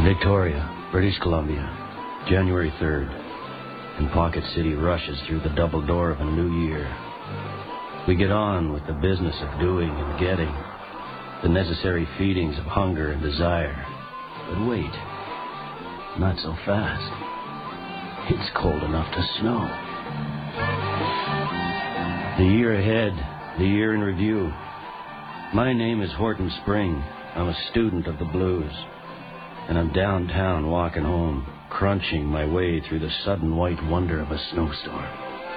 Victoria, British Columbia, January 3rd, and Pocket City rushes through the double door of a new year. We get on with the business of doing and getting, the necessary feedings of hunger and desire. But wait, not so fast. It's cold enough to snow. The year ahead, the year in review. My name is Horton Spring. I'm a student of the blues. And I'm downtown walking home, crunching my way through the sudden white wonder of a snowstorm.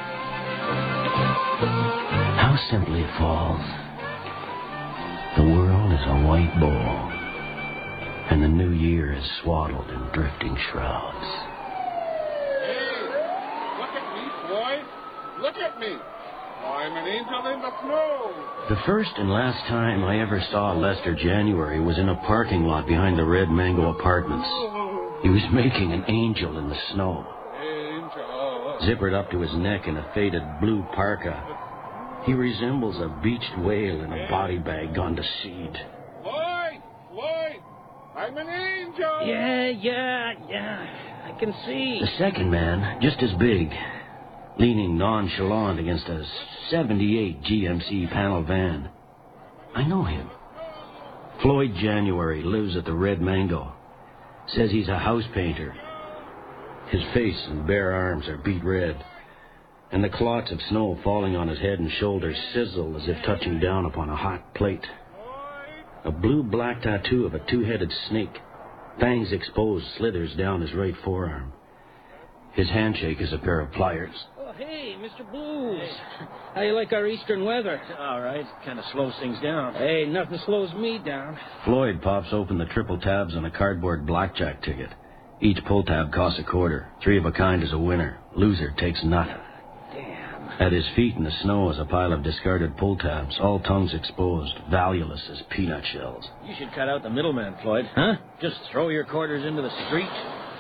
How simply it falls. The world is a white bowl, and the new year is swaddled in drifting shrouds. Hey, look at me, Floyd. Look at me. I'm an angel in the snow. The first and last time I ever saw Lester January was in a parking lot behind the Red Mango Apartments. He was making an angel in the snow. Angel. Zippered up to his neck in a faded blue parka, he resembles a beached whale in a body bag gone to seed. Floyd, I'm an angel. Yeah, I can see. The second man, just as big, leaning nonchalant against a 78 GMC panel van. I know him. Floyd January lives at the Red Mango. Says he's a house painter. His face and bare arms are beet red, and the clots of snow falling on his head and shoulders sizzle as if touching down upon a hot plate. A blue-black tattoo of a two-headed snake, fangs exposed, slithers down his right forearm. His handshake is a pair of pliers. Oh, hey, Mr. Blues. How you like our eastern weather? All right. Kind of slows things down. Hey, nothing slows me down. Floyd pops open the triple tabs on a cardboard blackjack ticket. Each pull tab costs a quarter. 3 of a kind is a winner. Loser takes nothing. Damn. At his feet in the snow is a pile of discarded pull tabs, all tongues exposed, valueless as peanut shells. You should cut out the middleman, Floyd. Huh? Just throw your quarters into the street.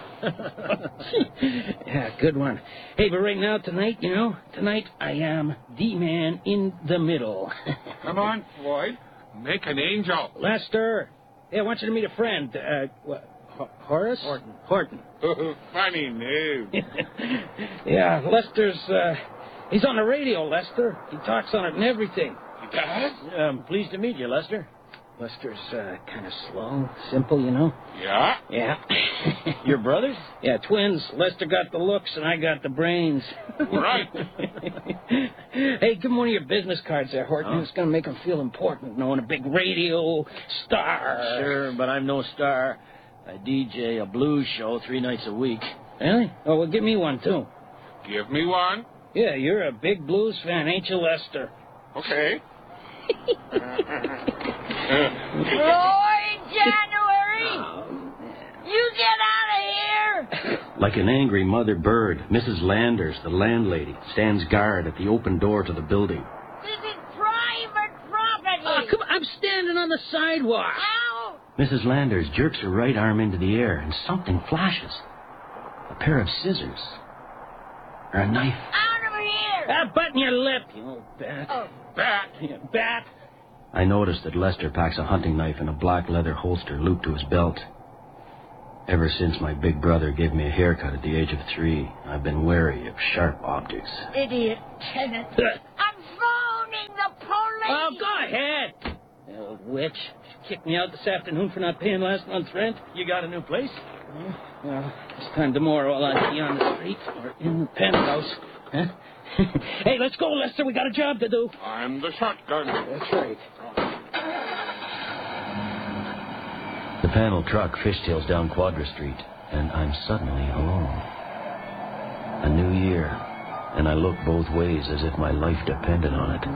Yeah, good one. Hey, but right now, tonight I am the man in the middle. Come on, Floyd. Make an angel. Lester. Hey, I want you to meet a friend. Horace? Horton. Funny name. Yeah, Lester's, he's on the radio, Lester. He talks on it and everything. He does? I'm pleased to meet you, Lester. Lester's, kind of slow, simple, you know? Yeah? Yeah. Your brothers? Yeah, twins. Lester got the looks and I got the brains. Right. Hey, give him one of your business cards there, Horton. Oh. It's going to make him feel important, knowing a big radio star. Sure, but I'm no star. I DJ a blues show 3 nights a week. Really? Oh, well, give me one, too. Give me one. Yeah, you're a big blues fan, ain't you, Lester? Okay. Floyd January! You get out of here! Like an angry mother bird, Mrs. Landers, the landlady, stands guard at the open door to the building. This is private property! Oh, come on, I'm standing on the sidewalk. Ow! Mrs. Landers jerks her right arm into the air, and something flashes. A pair of scissors. Or a knife. Out of here! Button your lip, you old bat. Oh. Bat. Yeah, bat. I noticed that Lester packs a hunting knife in a black leather holster looped to his belt. Ever since my big brother gave me a haircut at the age of 3, I've been wary of sharp objects. Idiot tenant. I'm phoning the police! Oh, go ahead. You old witch. She kicked me out this afternoon for not paying last month's rent. You got a new place? Well, this time tomorrow I'll be on the street or in the penthouse. Huh? Hey, let's go, Lester. We got a job to do. I'm the shotgun. That's right. The panel truck fishtails down Quadra Street, and I'm suddenly alone. A new year, and I look both ways as if my life depended on it.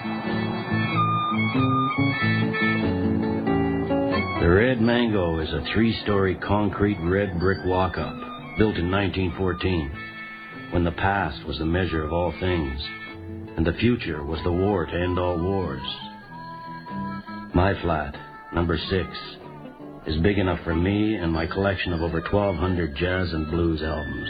The Red Mango is a 3-story concrete red brick walk-up, built in 1914, when the past was the measure of all things, and the future was the war to end all wars. My flat, number 6, is big enough for me and my collection of over 1,200 jazz and blues albums.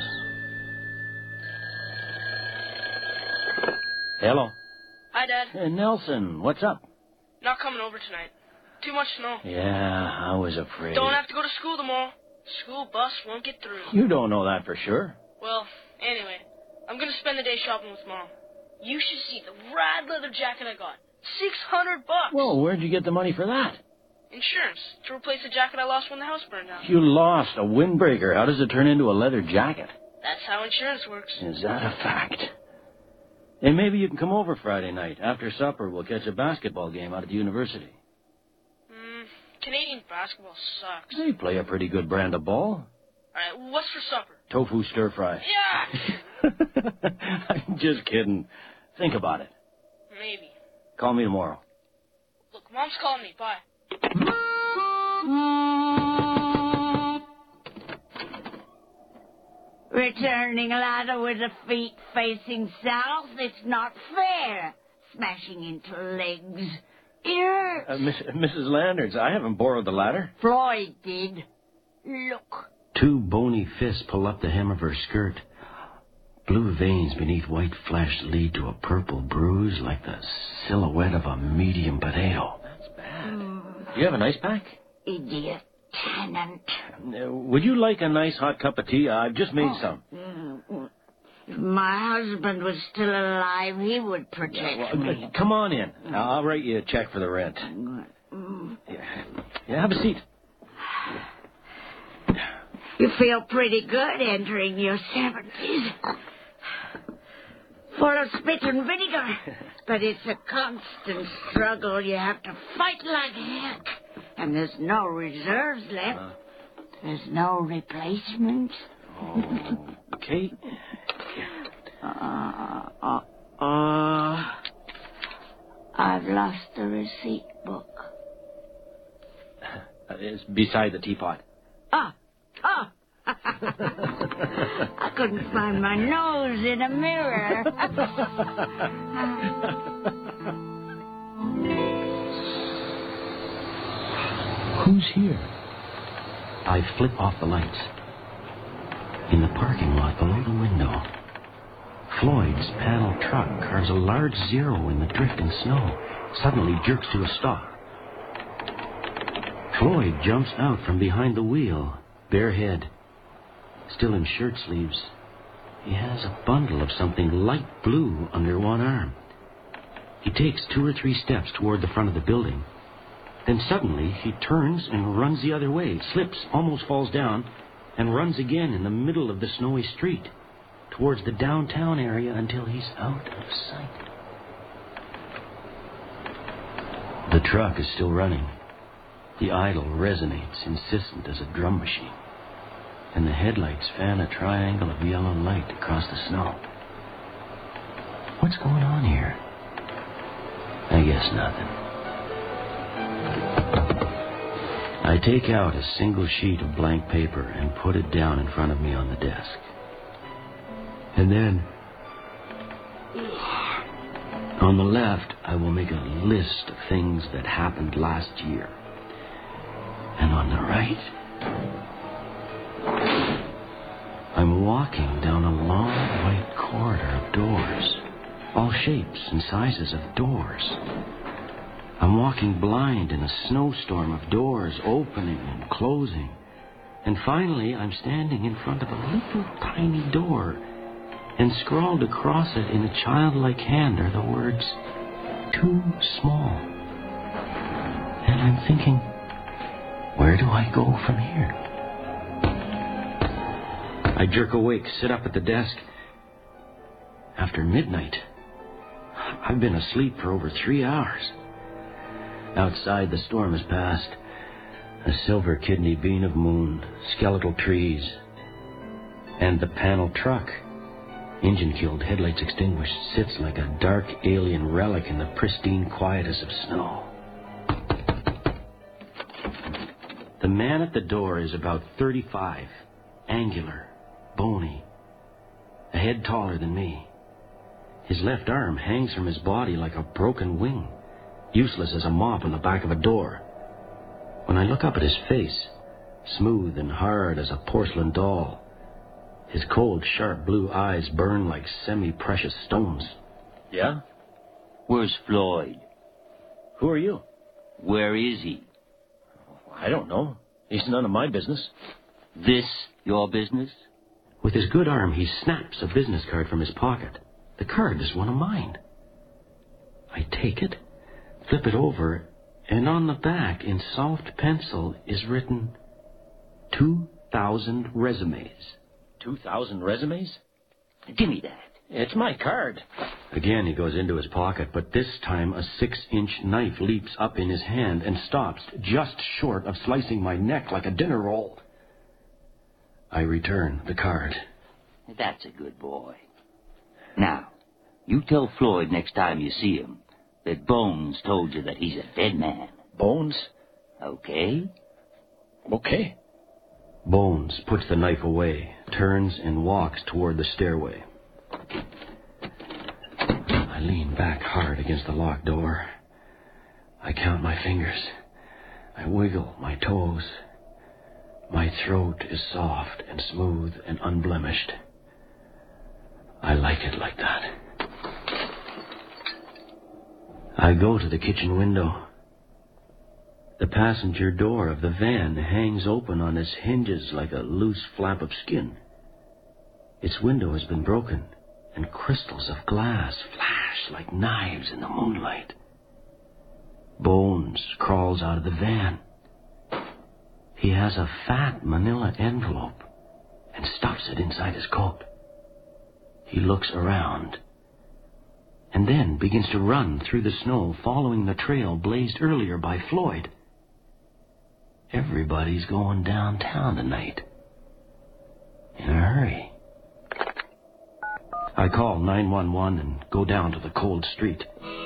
Hello. Hi, Dad. Hey, Nelson, what's up? Not coming over tonight. Too much snow. Yeah, I was afraid. Don't have to go to school tomorrow. School bus won't get through. You don't know that for sure. Well, anyway, I'm going to spend the day shopping with Mom. You should see the rad leather jacket I got. $600. Well, where'd you get the money for that? Insurance, to replace the jacket I lost when the house burned down. You lost a windbreaker. How does it turn into a leather jacket? That's how insurance works. Is that a fact? And maybe you can come over Friday night. After supper, we'll catch a basketball game out at the university. Canadian basketball sucks. They play a pretty good brand of ball. All right, what's for supper? Tofu stir fry. Yeah! I'm just kidding. Think about it. Maybe. Call me tomorrow. Look, Mom's calling me. Bye. Returning ladder with the feet facing south. It's not fair. Smashing into legs. Ears. Mrs. Landers, I haven't borrowed the ladder. Floyd did. Look. Two bony fists pull up the hem of her skirt. Blue veins beneath white flesh lead to a purple bruise like the silhouette of a medium potato. That's bad. Do you have an ice pack? Idiot tenant. Would you like a nice hot cup of tea? I've just made some. If my husband was still alive, he would protect me. Come on in. I'll write you a check for the rent. Yeah, have a seat. You feel pretty good entering your 70s. Full of spit and vinegar. But it's a constant struggle. You have to fight like heck. And there's no reserves left. There's no replacement. Oh, Kate. I've lost the receipt book. It's beside the teapot. I couldn't find my nose in a mirror. Who's here? I flip off the lights. In the parking lot below the window, Floyd's panel truck carves a large zero in the drifting snow, suddenly jerks to a stop. Floyd jumps out from behind the wheel, bare head, still in shirt sleeves. He has a bundle of something light blue under one arm. He takes 2 or 3 steps toward the front of the building. Then suddenly he turns and runs the other way, slips, almost falls down, and runs again in the middle of the snowy street, towards the downtown area until he's out of sight. The truck is still running. The idle resonates, insistent as a drum machine, and the headlights fan a triangle of yellow light across the snow. What's going on here? I guess nothing. I take out a single sheet of blank paper and put it down in front of me on the desk. And then, on the left, I will make a list of things that happened last year. And on the right, I'm walking down a long white corridor of doors, all shapes and sizes of doors. I'm walking blind in a snowstorm of doors opening and closing. And finally, I'm standing in front of a little tiny door, and scrawled across it in a childlike hand are the words, "Too small." And I'm thinking, where do I go from here? I jerk awake, sit up at the desk. After midnight. I've been asleep for over 3 hours. Outside, the storm has passed. A silver kidney bean of moon, skeletal trees, and the panel truck, engine killed, headlights extinguished, sits like a dark alien relic in the pristine quietus of snow. The man at the door is about 35, angular, bony, a head taller than me. His left arm hangs from his body like a broken wing, useless as a mop on the back of a door. When I look up at his face, smooth and hard as a porcelain doll, his cold, sharp blue eyes burn like semi-precious stones. Yeah? Where's Floyd? Who are you? Where is he? I don't know. He's none of my business. This your business? With his good arm, he snaps a business card from his pocket. The card is one of mine. I take it, flip it over, and on the back, in soft pencil, is written 2,000 resumes. 2,000 resumes? Give me that. It's my card. Again, he goes into his pocket, but this time a 6-inch knife leaps up in his hand and stops just short of slicing my neck like a dinner roll. I return the card. That's a good boy. Now, you tell Floyd next time you see him that Bones told you that he's a dead man. Bones? Okay? Okay. Bones puts the knife away, turns and walks toward the stairway. I lean back hard against the locked door. I count my fingers. I wiggle my toes. My throat is soft and smooth and unblemished. I like it like that. I go to the kitchen window. The passenger door of the van hangs open on its hinges like a loose flap of skin. Its window has been broken, and crystals of glass flash like knives in the moonlight. Bones crawls out of the van. He has a fat manila envelope and stuffs it inside his coat. He looks around and then begins to run through the snow, following the trail blazed earlier by Floyd. Everybody's going downtown tonight. In a hurry. I call 911 and go down to the cold street.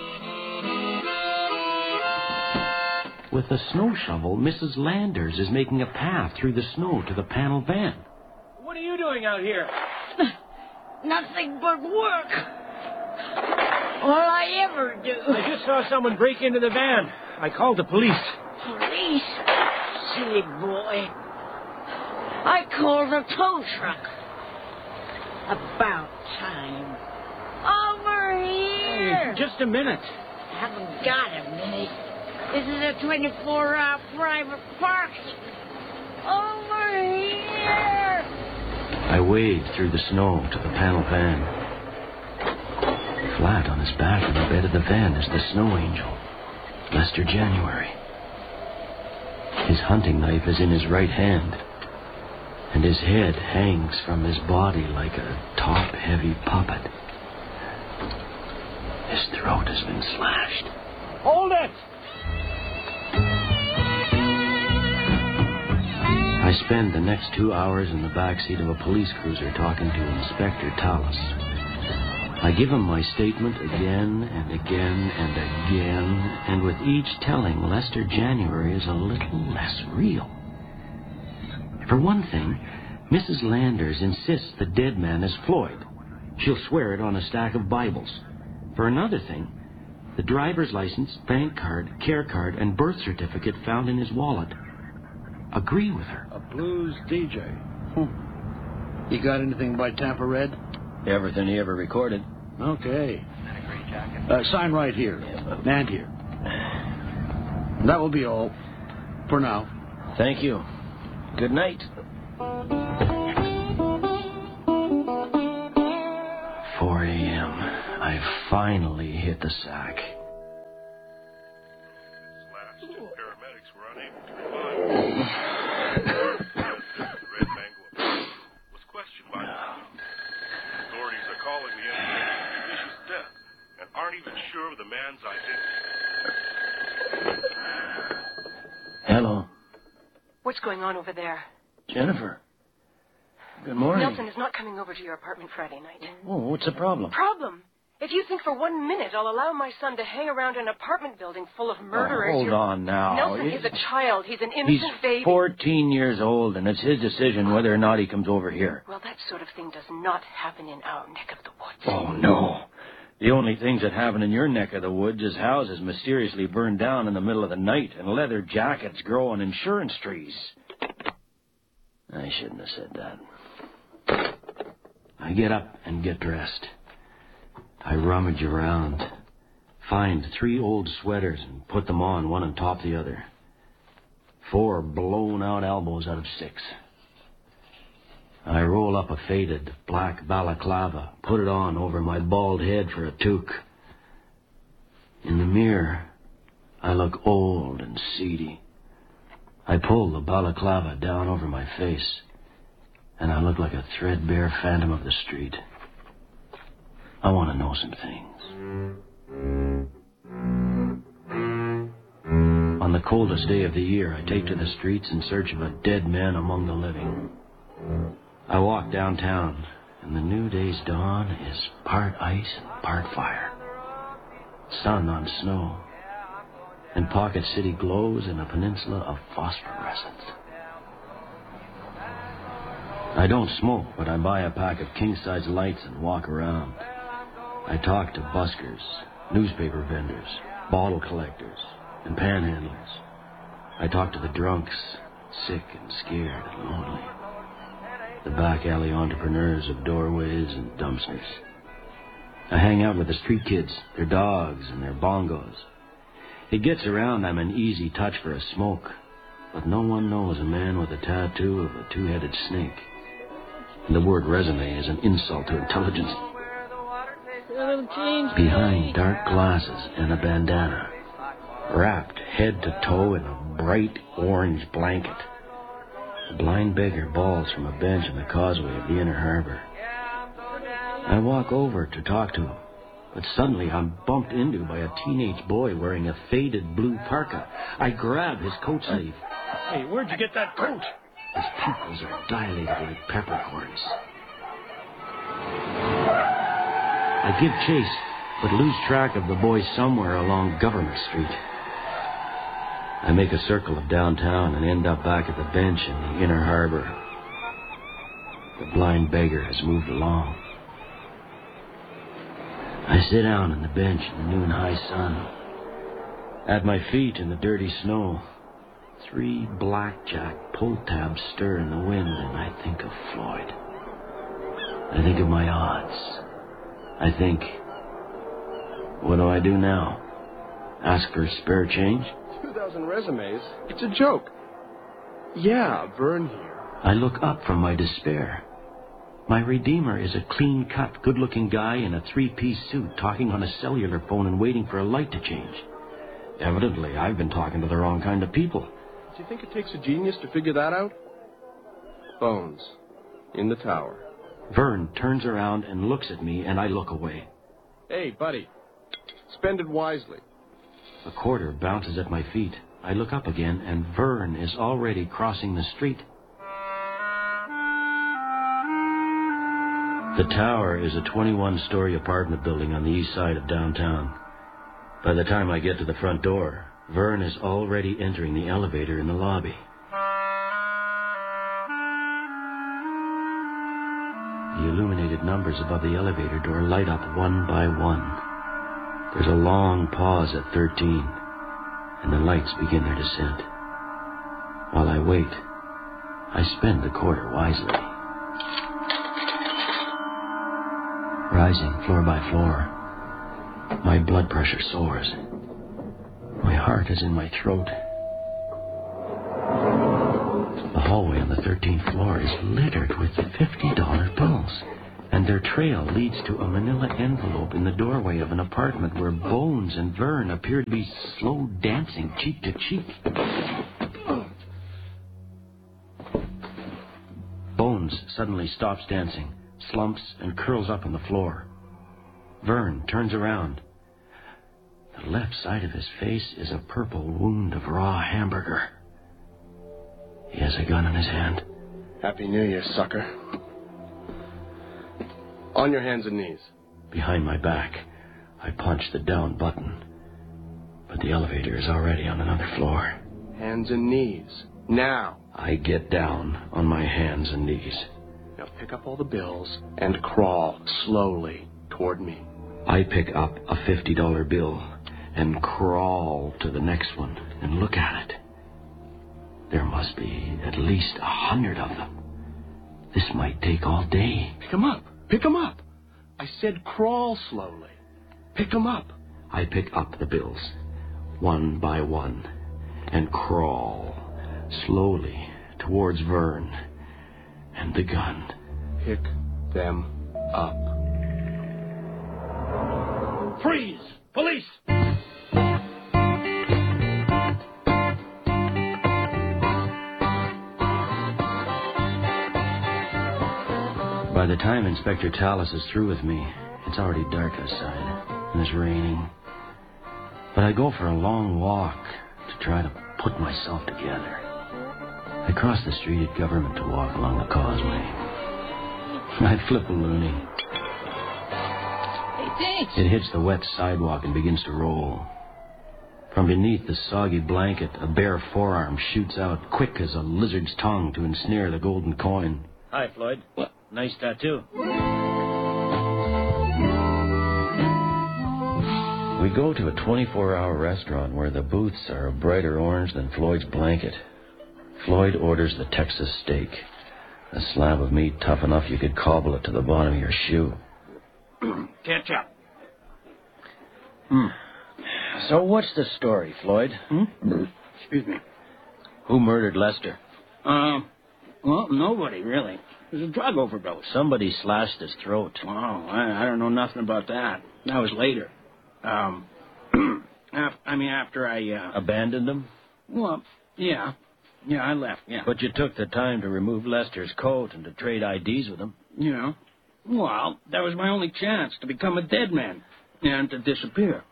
With a snow shovel, Mrs. Landers is making a path through the snow to the panel van. What are you doing out here? Nothing but work. All I ever do. I just saw someone break into the van. I called the police. Police? Silly boy. I called a tow truck. About time. Over here. Hey, just a minute. Haven't got a minute. This is a 24-hour private parking. Over here. I wade through the snow to the panel van. Flat on his back in the bed of the van is the snow angel, Lester January. His hunting knife is in his right hand, and his head hangs from his body like a top-heavy puppet. His throat has been slashed. Hold it! I spend the next 2 hours in the backseat of a police cruiser talking to Inspector Tallis. I give him my statement again and again and again, and with each telling, Lester January is a little less real. For one thing, Mrs. Landers insists the dead man is Floyd. She'll swear it on a stack of Bibles. For another thing, the driver's license, bank card, care card, and birth certificate found in his wallet agree with her. A blues DJ. You got anything by Tampa Red? Everything he ever recorded. Okay. Sign right here. And here. That will be all. For now. Thank you. Good night. 4 a.m. I've finally hit the sack. Last two paramedics were unable to revive. The red mango was questioned by the police. Authorities are calling the incident a suspicious death and aren't even sure of the man's identity. Hello, What's going on over there? Jennifer. Good morning. Nelson is not coming over to your apartment Friday night. Oh, what's the problem? Problem? If you think for 1 minute I'll allow my son to hang around an apartment building full of murderers... Hold on now. Nelson is a child. He's an He's innocent baby. 14 years old, and it's his decision whether or not he comes over here. Well, that sort of thing does not happen in our neck of the woods. Oh, no. The only things that happen in your neck of the woods is houses mysteriously burned down in the middle of the night and leather jackets grow on insurance trees. I shouldn't have said that. I get up and get dressed. I rummage around, find 3 old sweaters and put them on, one on top of the other. 4 blown-out elbows out of 6. I roll up a faded black balaclava, put it on over my bald head for a toque. In the mirror, I look old and seedy. I pull the balaclava down over my face, and I look like a threadbare phantom of the street. I want to know some things. On the coldest day of the year, I take to the streets in search of a dead man among the living. I walk downtown, and the new day's dawn is part ice and part fire. Sun on snow, and Pocket City glows in a peninsula of phosphorescence. I don't smoke, but I buy a pack of king-size lights and walk around. I talk to buskers, newspaper vendors, bottle collectors, and panhandlers. I talk to the drunks, sick and scared and lonely. The back alley entrepreneurs of doorways and dumpsters. I hang out with the street kids, their dogs, and their bongos. It gets around I'm an easy touch for a smoke, but no one knows a man with a tattoo of a two-headed snake. And the word resume is an insult to intelligence. Behind dark glasses and a bandana, wrapped head to toe in a bright orange blanket, a blind beggar bawls from a bench on the causeway of the Inner Harbor. I walk over to talk to him, but suddenly I'm bumped into by a teenage boy wearing a faded blue parka. I grab his coat sleeve. Hey, where'd you get that coat? His pupils are dilated like peppercorns. I give chase, but lose track of the boy somewhere along Government Street. I make a circle of downtown and end up back at the bench in the Inner Harbor. The blind beggar has moved along. I sit down on the bench in the noon-high sun. At my feet in the dirty snow, 3 blackjack pull tabs stir in the wind, and I think of Floyd. I think of my odds. I think, what do I do now? Ask for spare change? 2,000 resumes? It's a joke. Yeah, Vern here. I look up from my despair. My redeemer is a clean-cut, good-looking guy in a 3-piece suit talking on a cellular phone and waiting for a light to change. Evidently, I've been talking to the wrong kind of people. Do you think it takes a genius to figure that out? Bones. In the tower. Vern turns around and looks at me, and I look away. Hey, buddy. Spend it wisely. A quarter bounces at my feet. I look up again, and Vern is already crossing the street. The tower is a 21-story apartment building on the east side of downtown. By the time I get to the front door, Vern is already entering the elevator in the lobby. The illuminated numbers above the elevator door light up one by one. There's a long pause at 13, and the lights begin their descent. While I wait, I spend the quarter wisely. Rising floor by floor, my blood pressure soars. My heart is in my throat. The hallway on the 13th floor is littered with $50 bills, and their trail leads to a manila envelope in the doorway of an apartment where Bones and Vern appear to be slow dancing cheek to cheek. Bones suddenly stops dancing, slumps, and curls up on the floor. Vern turns around. The left side of his face is a purple wound of raw hamburger. He has a gun in his hand. Happy New Year, sucker. On your hands and knees. Behind my back, I punch the down button. But the elevator is already on another floor. Hands and knees. Now. I get down on my hands and knees. Now pick up all the bills and crawl slowly toward me. I pick up a $50 bill and crawl to the next one and look at it. There must be at least 100 of them. This might take all day. Pick 'em up. Pick 'em up. I said crawl slowly. Pick 'em up. I pick up the bills, one by one, and crawl slowly towards Vern and the gun. Pick them up. Freeze! Police! By the time Inspector Tallis is through with me, it's already dark outside, and it's raining. But I go for a long walk to try to put myself together. I cross the street at Government to walk along the causeway. I flip a loony. Hey, thanks. It hits the wet sidewalk and begins to roll. From beneath the soggy blanket, a bare forearm shoots out, quick as a lizard's tongue to ensnare the golden coin. Hi, Floyd. What? Nice tattoo. We go to a 24-hour restaurant where the booths are a brighter orange than Floyd's blanket. Floyd orders the Texas steak, a slab of meat tough enough you could cobble it to the bottom of your shoe. Ketchup. So what's the story, Floyd? Excuse me. Who murdered Lester? Well, nobody, really. It was a drug overdose. Somebody slashed his throat. Oh, I don't know nothing about that. That was later. After I, Abandoned him? Well, yeah. Yeah, I left, yeah. But you took the time to remove Lester's coat and to trade IDs with him. Yeah. Well, that was my only chance to become a dead man and to disappear.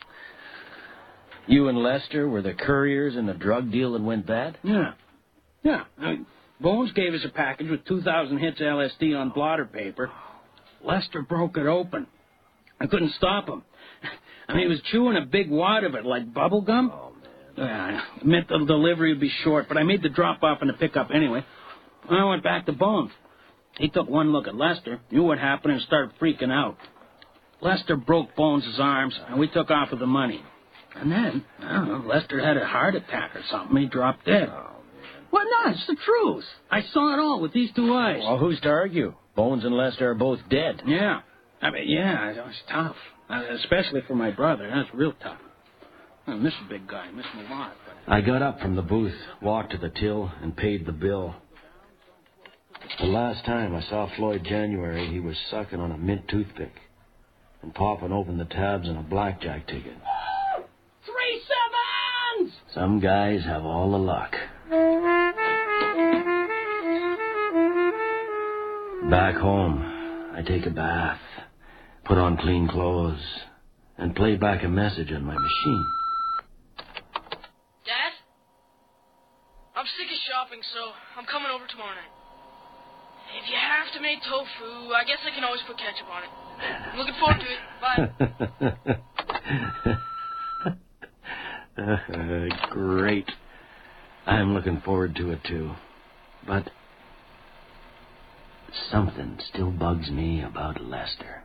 You and Lester were the couriers in the drug deal that went bad? Yeah. Yeah. Bones gave us a package with 2,000 hits of LSD on blotter paper. Lester broke it open. I couldn't stop him. He was chewing a big wad of it like bubble gum. Oh, man. It meant the delivery would be short, but I made the drop-off in the pickup anyway. I went back to Bones. He took one look at Lester, knew what happened, and started freaking out. Lester broke Bones' arms, and we took off with the money. And then, I don't know, Lester had a heart attack or something. He dropped dead. Well, no, it's the truth. I saw it all with these two eyes. Well, who's to argue? Bones and Lester are both dead. Yeah. Yeah, it was tough. Especially for my brother. That's real tough. I miss a big guy. I miss him a lot. But... I got up from the booth, walked to the till, and paid the bill. The last time I saw Floyd January, he was sucking on a mint toothpick and popping open the tabs on a blackjack ticket. 3 7s! Some guys have all the luck. Back home, I take a bath, put on clean clothes, and play back a message on my machine. Dad? I'm sick of shopping, so I'm coming over tomorrow night. If you have to make tofu, I guess I can always put ketchup on it. I'm looking forward to it. Bye. Great. I'm looking forward to it, too. But something still bugs me about Lester.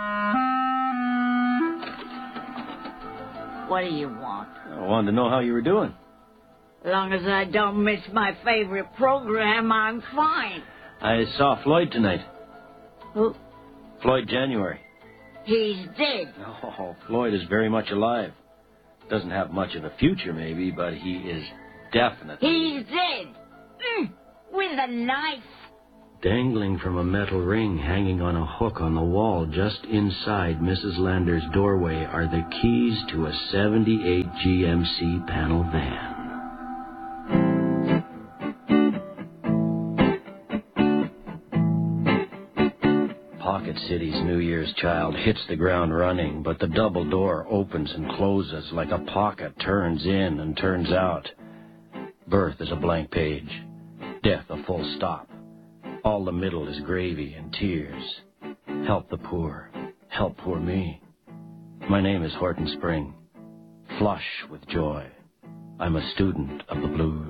What do you want? I wanted to know how you were doing. As long as I don't miss my favorite program, I'm fine. I saw Floyd tonight. Who? Floyd January. He's dead. Oh, Floyd is very much alive. Doesn't have much of a future, maybe, but he is definitely... He's dead. With a knife. Dangling from a metal ring hanging on a hook on the wall just inside Mrs. Lander's doorway are the keys to a 78 GMC panel van. Pocket City's New Year's child hits the ground running, but the double door opens and closes like a pocket turns in and turns out. Birth is a blank page. Death a full stop. All the middle is gravy and tears. Help the poor. Help poor me. My name is Horton Spring. Flush with joy. I'm a student of the blues.